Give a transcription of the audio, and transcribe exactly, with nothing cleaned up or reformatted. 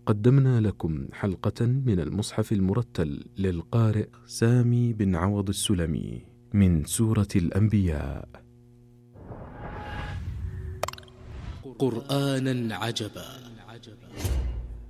قدمنا لكم حلقة من المصحف المرتل للقارئ سامي بن عوض السلمي من سورة الأنبياء. قرآنا عجبا